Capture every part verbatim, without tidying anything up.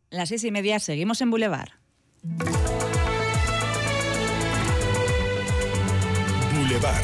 Las seis y media, seguimos en Boulevard. Boulevard.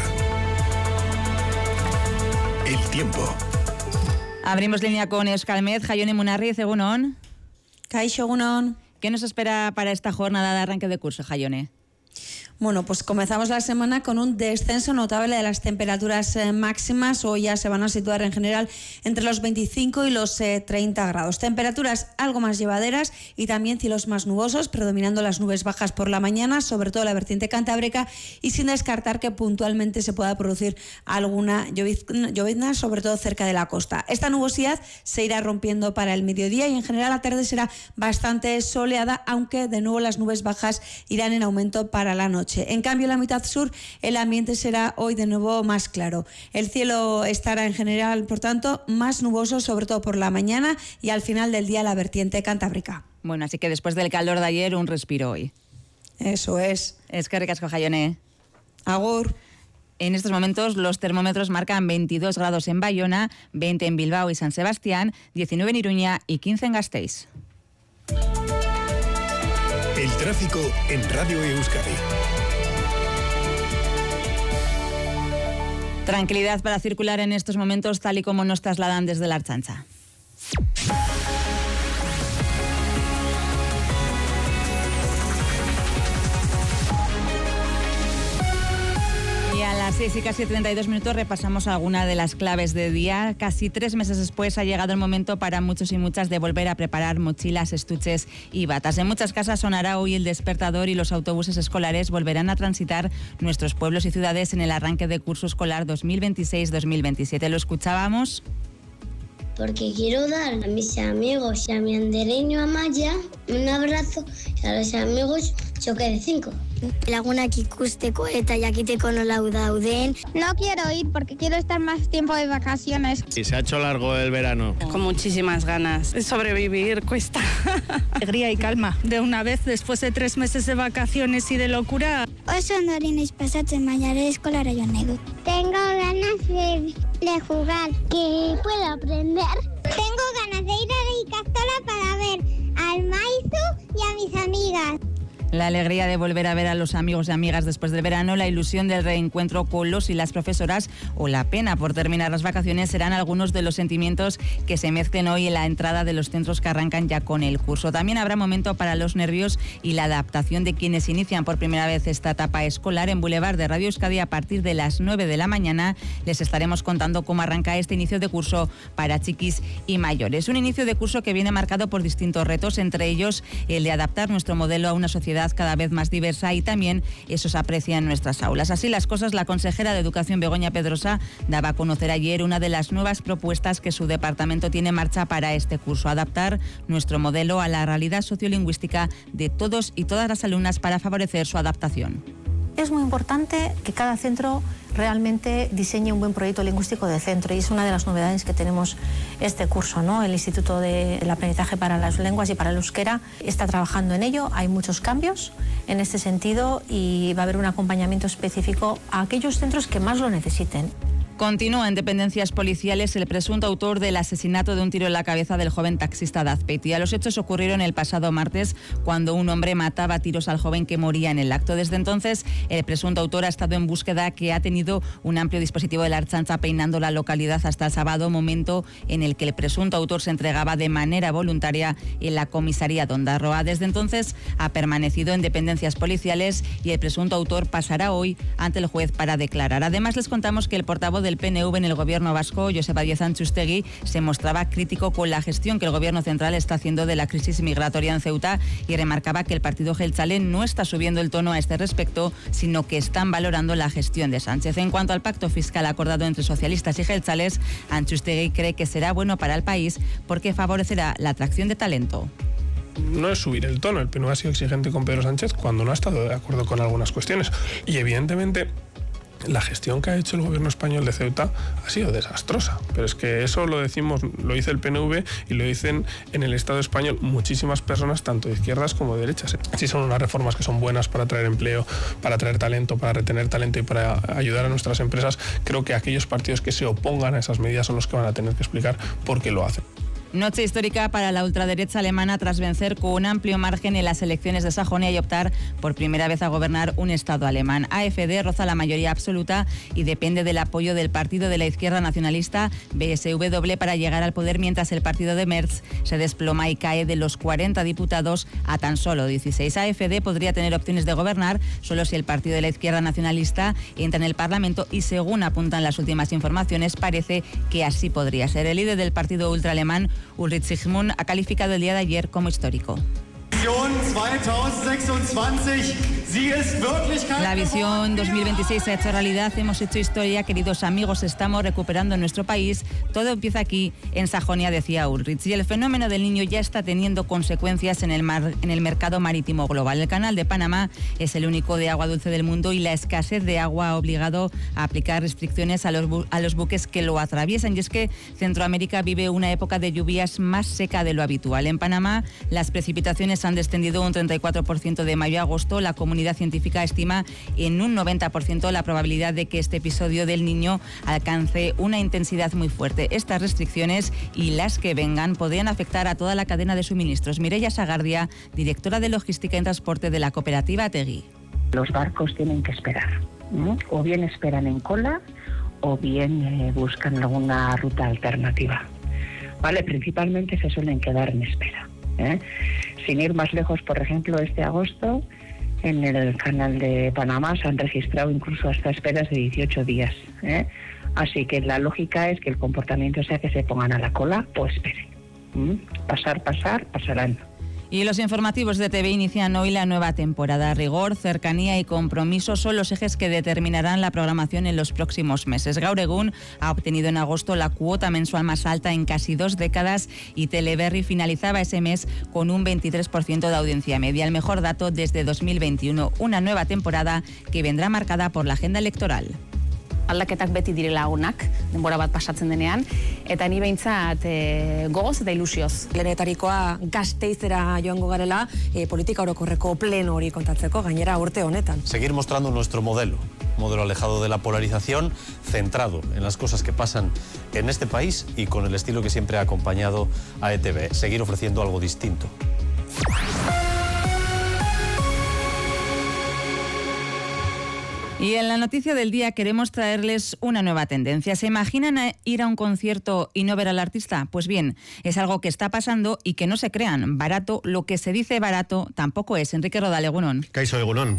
El tiempo. Abrimos línea con Euskalmet, Jaione Munarriz, egun on. Kaixo, egun on. ¿Qué nos espera para esta jornada de arranque de curso, Jaione? Bueno, pues comenzamos la semana con un descenso notable de las temperaturas eh, máximas. Hoy ya se van a situar en general entre los veinticinco y los eh, treinta grados. Temperaturas algo más llevaderas y también cielos más nubosos, predominando las nubes bajas por la mañana, sobre todo la vertiente cantábrica, y sin descartar que puntualmente se pueda producir alguna llovizna, sobre todo cerca de la costa. Esta nubosidad se irá rompiendo para el mediodía y en general la tarde será bastante soleada, aunque de nuevo las nubes bajas irán en aumento para la noche. En cambio, en la mitad sur el ambiente será hoy de nuevo más claro. El cielo estará en general, por tanto, más nuboso, sobre todo por la mañana y al final del día la vertiente cantábrica. Bueno, así que después del calor de ayer, un respiro hoy. Eso es. Eskerrik asko, Jaione. Agur. En estos momentos los termómetros marcan veintidós grados en Bayona, veinte en Bilbao y San Sebastián, diecinueve en Iruña y quince en Gasteiz. El tráfico en Radio Euskadi. Tranquilidad para circular en estos momentos, tal y como nos trasladan desde la Ertzaintza. A las seis y casi treinta y dos minutos repasamos alguna de las claves de día. Casi tres meses después ha llegado el momento para muchos y muchas de volver a preparar mochilas, estuches y batas. En muchas casas sonará hoy el despertador y los autobuses escolares volverán a transitar nuestros pueblos y ciudades en el arranque de curso escolar dos mil veintiséis dos mil veintisiete. ¿Lo escuchábamos? Porque quiero dar a mis amigos y a mi andereño Amaya un abrazo y a los amigos choque de cinco. Lagunak ikusteko eta jakiteko nola dauden. No quiero ir porque quiero estar más tiempo de vacaciones. Y se ha hecho largo el verano. Con muchísimas ganas. Sobrevivir cuesta. Alegría y calma. De una vez, después de tres meses de vacaciones y de locura. Oso ondori naiz pasatzen, baina ere eskolara joan nahi dut. Tengo ganas de, de jugar, que puedo aprender. Tengo ganas de ir a la Icastola para ver al Maizu y a mis amigas. La alegría de volver a ver a los amigos y amigas después del verano, la ilusión del reencuentro con los y las profesoras o la pena por terminar las vacaciones serán algunos de los sentimientos que se mezclen hoy en la entrada de los centros que arrancan ya con el curso. También habrá momento para los nervios y la adaptación de quienes inician por primera vez esta etapa escolar. En Boulevard de Radio Euskadi a partir de las nueve de la mañana les estaremos contando cómo arranca este inicio de curso para chiquis y mayores. Un inicio de curso que viene marcado por distintos retos, entre ellos el de adaptar nuestro modelo a una sociedad cada vez más diversa y también eso se aprecia en nuestras aulas. Así las cosas, la consejera de Educación Begoña Pedrosa daba a conocer ayer una de las nuevas propuestas que su departamento tiene en marcha para este curso: adaptar nuestro modelo a la realidad sociolingüística de todos y todas las alumnas para favorecer su adaptación. Es muy importante que cada centro realmente diseñe un buen proyecto lingüístico de centro y es una de las novedades que tenemos este curso, ¿no? El Instituto del Aprendizaje para las Lenguas y para el Euskera está trabajando en ello. Hay muchos cambios en este sentido y va a haber un acompañamiento específico a aquellos centros que más lo necesiten. Continúa en dependencias policiales el presunto autor del asesinato de un tiro en la cabeza del joven taxista de Azpeitia. Los hechos ocurrieron el pasado martes cuando un hombre mataba a tiros al joven que moría en el acto. Desde entonces, el presunto autor ha estado en búsqueda, que ha tenido un amplio dispositivo de la Ertzaintza peinando la localidad hasta el sábado, momento en el que el presunto autor se entregaba de manera voluntaria en la comisaría de Ondarroa. Desde entonces ha permanecido en dependencias policiales y el presunto autor pasará hoy ante el juez para declarar. Además, les contamos que el portavoz del P N V en el gobierno vasco, Joseba Díez Antxustegui, se mostraba crítico con la gestión que el gobierno central está haciendo de la crisis migratoria en Ceuta y remarcaba que el partido jeltzale no está subiendo el tono a este respecto, sino que están valorando la gestión de Sánchez. En cuanto al pacto fiscal acordado entre socialistas y jeltzales, Antxustegui cree que será bueno para el país porque favorecerá la atracción de talento. No es subir el tono, el P N V ha sido exigente con Pedro Sánchez cuando no ha estado de acuerdo con algunas cuestiones y evidentemente la gestión que ha hecho el gobierno español de Ceuta ha sido desastrosa, pero es que eso lo decimos, lo dice el P N V y lo dicen en el Estado español muchísimas personas, tanto de izquierdas como de derechas. Sí, son unas reformas que son buenas para atraer empleo, para atraer talento, para retener talento y para ayudar a nuestras empresas. Creo que aquellos partidos que se opongan a esas medidas son los que van a tener que explicar por qué lo hacen. Noche histórica para la ultraderecha alemana tras vencer con un amplio margen en las elecciones de Sajonia y optar por primera vez a gobernar un Estado alemán. A F D roza la mayoría absoluta y depende del apoyo del partido de la izquierda nacionalista B S W para llegar al poder, mientras el partido de Merz se desploma y cae de los cuarenta diputados a tan solo dieciséis. A F D podría tener opciones de gobernar solo si el partido de la izquierda nacionalista entra en el Parlamento y, según apuntan las últimas informaciones, parece que así podría ser. El líder del partido ultraalemán, Ulrich Zygmunt, ha calificado el día de ayer como histórico. La visión dos mil veintiséis se ha hecho realidad. Hemos hecho historia, queridos amigos, estamos recuperando nuestro país. Todo empieza aquí, en Sajonia, decía Ulrich. Y el fenómeno del niño ya está teniendo consecuencias en el, mar, en el mercado marítimo global. El canal de Panamá es el único de agua dulce del mundo y la escasez de agua ha obligado a aplicar restricciones a los, bu a los buques que lo atraviesan. Y es que Centroamérica vive una época de lluvias más seca de lo habitual. En Panamá, las precipitaciones han descendido un treinta y cuatro por ciento de mayo a agosto. La comunidad científica estima en un noventa por ciento la probabilidad de que este episodio del Niño alcance una intensidad muy fuerte. Estas restricciones y las que vengan podrían afectar a toda la cadena de suministros. Mireia Sagardia, directora de logística y transporte de la cooperativa Tegui. Los barcos tienen que esperar, ¿no? O bien esperan en cola o bien eh, buscan alguna ruta alternativa. Vale, principalmente se suelen quedar en espera, ¿eh? Sin ir más lejos, por ejemplo, este agosto en el canal de Panamá se han registrado incluso hasta esperas de dieciocho días, ¿eh? Así que la lógica es que el comportamiento sea que se pongan a la cola o esperen. ¿Mm? Pasar, pasar, pasarán. Y los informativos de T V inician hoy la nueva temporada. Rigor, cercanía y compromiso son los ejes que determinarán la programación en los próximos meses. Gaur Egun ha obtenido en agosto la cuota mensual más alta en casi dos décadas y Teleberri finalizaba ese mes con un veintitrés por ciento de audiencia media, el mejor dato desde dos mil veintiuno. Una nueva temporada que vendrá marcada por la agenda electoral. Aldaketak beti direla onak, denbora bat pasatzen denean, eta ni behintzat e, gogoz eta ilusioz. Lehenetarikoa Gasteizera joango garela, e, politika orokorreko pleno hori kontatzeko, gainera urte honetan. Seguir mostrando nuestro modelo, modelo alejado de la polarización, centrado en las cosas que pasan en este país y con el estilo que siempre ha acompañado a E T V. Seguir ofreciendo algo distinto. Y en la noticia del día queremos traerles una nueva tendencia. ¿Se imaginan ir a un concierto y no ver al artista? Pues bien, es algo que está pasando y que no se crean. Barato, lo que se dice barato, tampoco es. Enrique Rodal, Egunon. Kaixo, Egunon.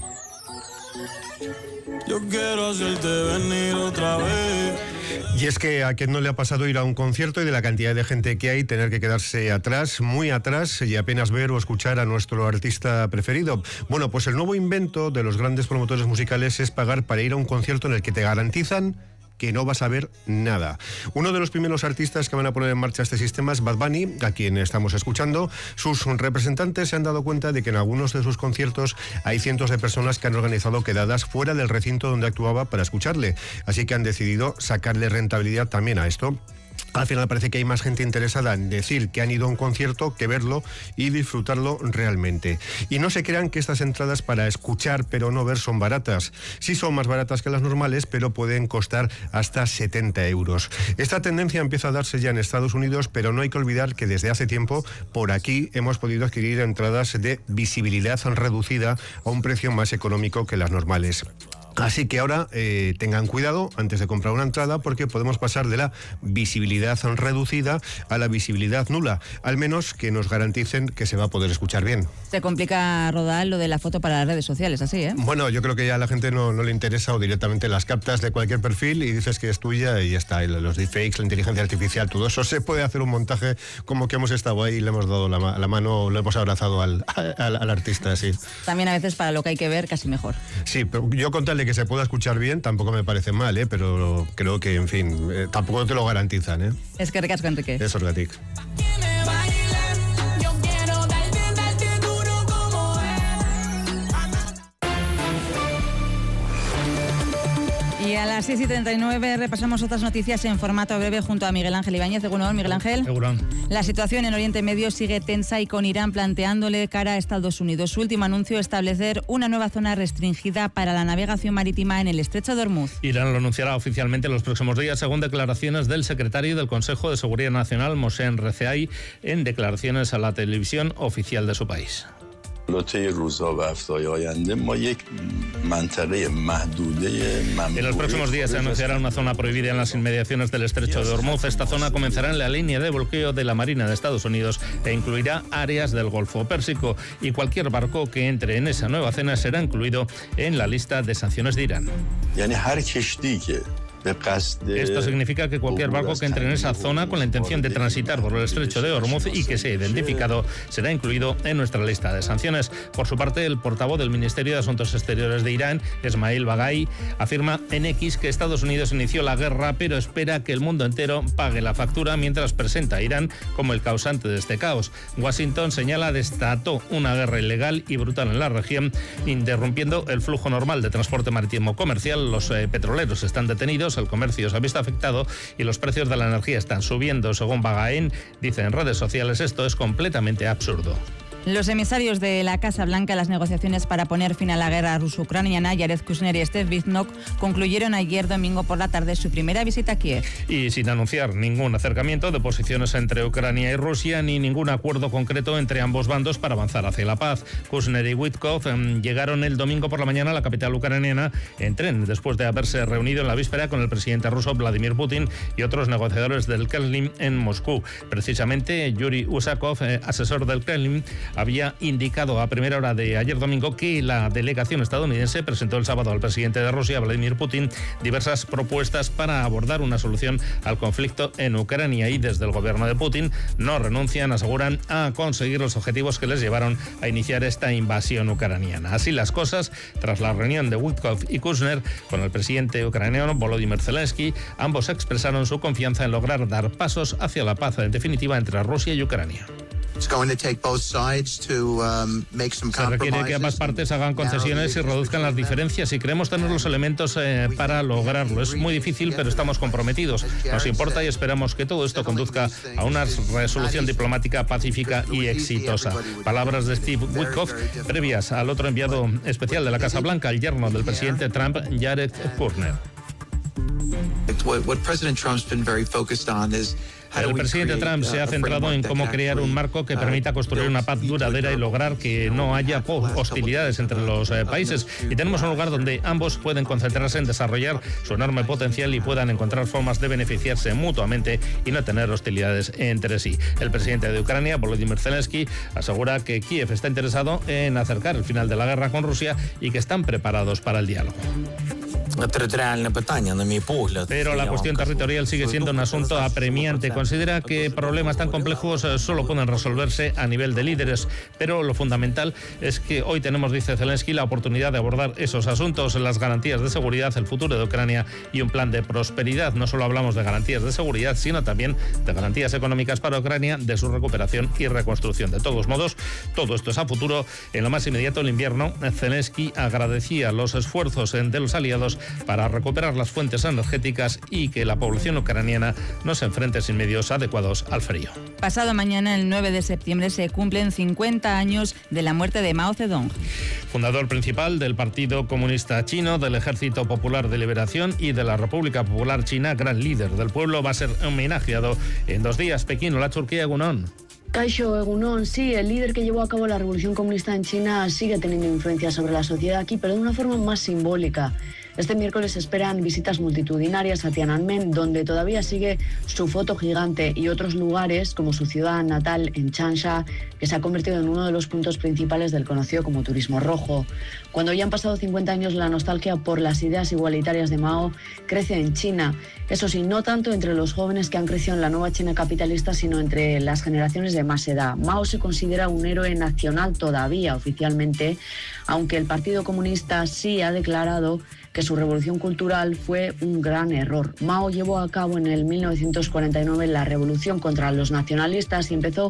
Yo quiero hacerte venir otra vez. Y es que a quien no le ha pasado ir a un concierto y de la cantidad de gente que hay, tener que quedarse atrás, muy atrás, y apenas ver o escuchar a nuestro artista preferido. Bueno, pues el nuevo invento de los grandes promotores musicales es pagar para ir a un concierto en el que te garantizan que no vas a ver nada. Uno de los primeros artistas que van a poner en marcha este sistema es Bad Bunny, a quien estamos escuchando. Sus representantes se han dado cuenta de que en algunos de sus conciertos hay cientos de personas que han organizado quedadas fuera del recinto donde actuaba para escucharle. Así que han decidido sacarle rentabilidad también a esto. Al final parece que hay más gente interesada en decir que han ido a un concierto que verlo y disfrutarlo realmente. Y no se crean que estas entradas para escuchar pero no ver son baratas. Sí son más baratas que las normales, pero pueden costar hasta setenta euros. Esta tendencia empieza a darse ya en Estados Unidos, pero no hay que olvidar que desde hace tiempo por aquí hemos podido adquirir entradas de visibilidad reducida a un precio más económico que las normales. Así que ahora eh, tengan cuidado antes de comprar una entrada, porque podemos pasar de la visibilidad reducida a la visibilidad nula, al menos que nos garanticen que se va a poder escuchar bien. Se complica, Rodal, lo de la foto para las redes sociales, así, ¿eh? Bueno, yo creo que ya a la gente no, no le interesa, o directamente las captas de cualquier perfil y dices que es tuya y ya está. Y los deepfakes, la inteligencia artificial, todo eso se puede hacer un montaje como que hemos estado ahí y le hemos dado la, la mano, lo hemos abrazado al, al, al artista, sí. También a veces para lo que hay que ver, casi mejor. Sí, pero yo con tal de que se pueda escuchar bien, tampoco me parece mal, ¿eh? Pero creo que, en fin, eh, tampoco te lo garantizan, ¿eh? Es que recasco, Enrique. Eso es gatic. Y A las seis y treinta y nueve repasamos otras noticias en formato breve junto a Miguel Ángel Ibáñez. Egunon, Miguel Ángel. Egunon. La situación en Oriente Medio sigue tensa y con Irán planteándole cara a Estados Unidos. Su último anuncio: establecer una nueva zona restringida para la navegación marítima en el Estrecho de Hormuz. Irán lo anunciará oficialmente en los próximos días, según declaraciones del secretario del Consejo de Seguridad Nacional, Mohsen Rezaei, en declaraciones a la televisión oficial de su país. En los próximos días se anunciará una zona prohibida en las inmediaciones del Estrecho de Hormuz. Esta zona comenzará en la línea de bloqueo de la Marina de Estados Unidos e incluirá áreas del Golfo Pérsico, y cualquier barco que entre en esa nueva zona será incluido en la lista de sanciones de Irán. Esto significa que cualquier barco que entre en esa zona con la intención de transitar por el Estrecho de Hormuz y que sea identificado será incluido en nuestra lista de sanciones. Por su parte, el portavoz del Ministerio de Asuntos Exteriores de Irán, Esmail Baghai, afirma en X que Estados Unidos inició la guerra, pero espera que el mundo entero pague la factura, mientras presenta a Irán como el causante de este caos. Washington señala desató una guerra ilegal y brutal en la región, interrumpiendo el flujo normal de transporte marítimo comercial. Los eh, petroleros están detenidos, el comercio se ha visto afectado y los precios de la energía están subiendo. Según Bagaén, dice en redes sociales, esto es completamente absurdo. Los emisarios de la Casa Blanca en las negociaciones para poner fin a la guerra ruso-ucraniana, Jared Kushner y Steve Witkoff, concluyeron ayer domingo por la tarde su primera visita a Kiev. Y sin anunciar ningún acercamiento de posiciones entre Ucrania y Rusia, ni ningún acuerdo concreto entre ambos bandos para avanzar hacia la paz. Kushner y Witkoff eh, llegaron el domingo por la mañana a la capital ucraniana en tren, después de haberse reunido en la víspera con el presidente ruso Vladimir Putin y otros negociadores del Kremlin en Moscú. Precisamente, Yuri Usakov, eh, asesor del Kremlin, había indicado a primera hora de ayer domingo que la delegación estadounidense presentó el sábado al presidente de Rusia, Vladimir Putin, diversas propuestas para abordar una solución al conflicto en Ucrania, y desde el gobierno de Putin no renuncian, aseguran, a conseguir los objetivos que les llevaron a iniciar esta invasión ucraniana. Así las cosas, tras la reunión de Witkoff y Kushner con el presidente ucraniano Volodymyr Zelensky, ambos expresaron su confianza en lograr dar pasos hacia la paz en definitiva entre Rusia y Ucrania. Se requiere que ambas partes hagan concesiones y reduzcan las diferencias, y creemos tener los elementos eh, para lograrlo. Es muy difícil, pero estamos comprometidos. Nos importa y esperamos que todo esto conduzca a una resolución diplomática pacífica y exitosa. Palabras de Steve Witkoff previas al otro enviado especial de la Casa Blanca, el yerno del presidente Trump, Jared Kushner. El presidente Trump se ha centrado en cómo crear un marco que permita construir una paz duradera y lograr que no haya hostilidades entre los eh, países. Y tenemos un lugar donde ambos pueden concentrarse en desarrollar su enorme potencial y puedan encontrar formas de beneficiarse mutuamente y no tener hostilidades entre sí. El presidente de Ucrania, Volodymyr Zelensky, asegura que Kiev está interesado en acercar el final de la guerra con Rusia y que están preparados para el diálogo. Pero la cuestión territorial sigue siendo un asunto apremiante. Considera que problemas tan complejos solo pueden resolverse a nivel de líderes, pero lo fundamental es que hoy tenemos, dice Zelensky, la oportunidad de abordar esos asuntos, las garantías de seguridad, el futuro de Ucrania y un plan de prosperidad. No solo hablamos de garantías de seguridad, sino también de garantías económicas para Ucrania, de su recuperación y reconstrucción. De todos modos, todo esto es a futuro. En lo más inmediato, el invierno, Zelensky agradecía los esfuerzos de los aliados para recuperar las fuentes energéticas y que la población ucraniana no se enfrente sin medios adecuados al frío. Pasado mañana, el nueve de septiembre, se cumplen cincuenta años de la muerte de Mao Zedong. Fundador principal del Partido Comunista Chino, del Ejército Popular de Liberación y de la República Popular China, gran líder del pueblo, va a ser homenajeado en dos días. Pekín, hola Turquía, Egunon. Kaixo Egunon, sí, el líder que llevó a cabo la revolución comunista en China sigue teniendo influencia sobre la sociedad aquí, pero de una forma más simbólica. Este miércoles se esperan visitas multitudinarias a Tiananmen, donde todavía sigue su foto gigante, y otros lugares, como su ciudad natal en Changsha, que se ha convertido en uno de los puntos principales del conocido como turismo rojo. Cuando ya han pasado cincuenta años, la nostalgia por las ideas igualitarias de Mao crece en China. Eso sí, no tanto entre los jóvenes que han crecido en la nueva China capitalista, sino entre las generaciones de más edad. Mao se considera un héroe nacional todavía, oficialmente, aunque el Partido Comunista sí ha declarado que su revolución cultural fue un gran error. Mao llevó a cabo en el mil novecientos cuarenta y nueve la revolución contra los nacionalistas y empezó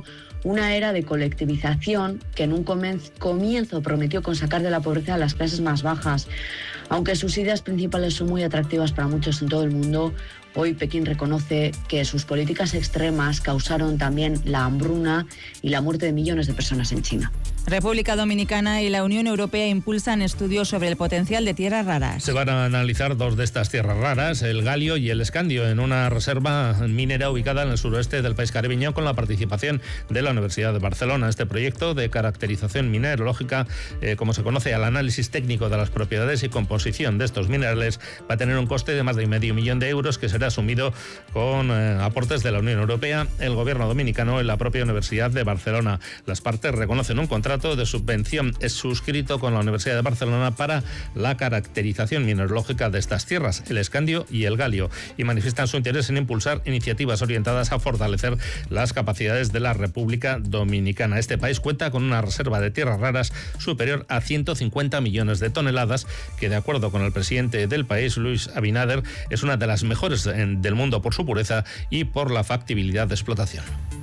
Una era de colectivización que en un comienzo prometió con sacar de la pobreza a las clases más bajas. Aunque sus ideas principales son muy atractivas para muchos en todo el mundo, hoy Pekín reconoce que sus políticas extremas causaron también la hambruna y la muerte de millones de personas en China. República Dominicana y la Unión Europea impulsan estudios sobre el potencial de tierras raras. Se van a analizar dos de estas tierras raras, el galio y el escandio, en una reserva minera ubicada en el suroeste del país caribeño con la participación de la Universidad de Barcelona. Este proyecto de caracterización mineralógica, eh, como se conoce al análisis técnico de las propiedades y composición de estos minerales, va a tener un coste de más de medio millón de euros que será asumido con eh, aportes de la Unión Europea, el gobierno dominicano y la propia Universidad de Barcelona. Las partes reconocen un contrato de subvención es suscrito con la Universidad de Barcelona para la caracterización mineralógica de estas tierras, el escandio y el galio, y manifiestan su interés en impulsar iniciativas orientadas a fortalecer las capacidades de la República Dominicana. Este país cuenta con una reserva de tierras raras superior a ciento cincuenta millones de toneladas, que de acuerdo con el presidente del país, Luis Abinader, es una de las mejores del mundo por su pureza y por la factibilidad de explotación.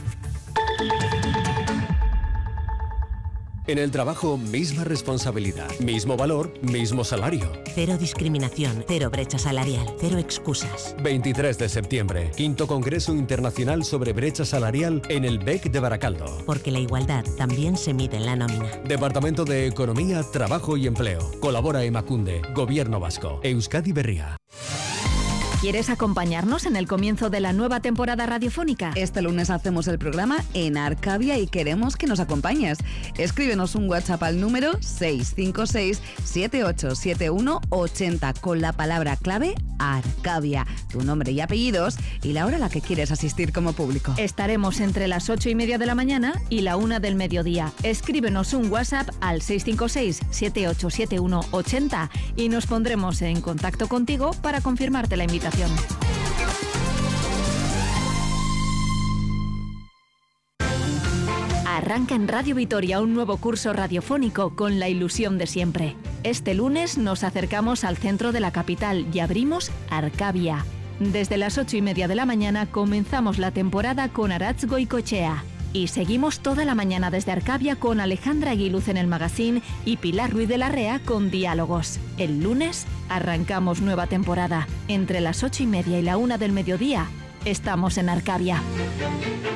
En el trabajo, misma responsabilidad, mismo valor, mismo salario. Cero discriminación, cero brecha salarial, cero excusas. veintitrés de septiembre, quinto Congreso Internacional sobre Brecha Salarial en el B E C de Baracaldo. Porque la igualdad también se mide en la nómina. Departamento de Economía, Trabajo y Empleo. Colabora Emakunde, Gobierno Vasco, Euskadi Berria. ¿Quieres acompañarnos en el comienzo de la nueva temporada radiofónica? Este lunes hacemos el programa en Arcavia y queremos que nos acompañes. Escríbenos un WhatsApp al número seis cinco seis, siete ocho siete uno, ocho cero con la palabra clave Arcavia, tu nombre y apellidos y la hora a la que quieres asistir como público. Estaremos entre las ocho y media de la mañana y la una del mediodía. Escríbenos un WhatsApp al seis cinco seis, siete ocho siete uno, ocho cero y nos pondremos en contacto contigo para confirmarte la invitación. Arranca en Radio Vitoria un nuevo curso radiofónico con la ilusión de siempre. Este lunes nos acercamos al centro de la capital y abrimos Arcavia. Desde las ocho y media de la mañana comenzamos la temporada con Aratz Goicoechea. Y seguimos toda la mañana desde Arcavia con Alejandra Aguiluz en el magazine y Pilar Ruiz de la Rea con Diálogos. El lunes arrancamos nueva temporada. Entre las ocho y media y la una del mediodía estamos en Arcavia.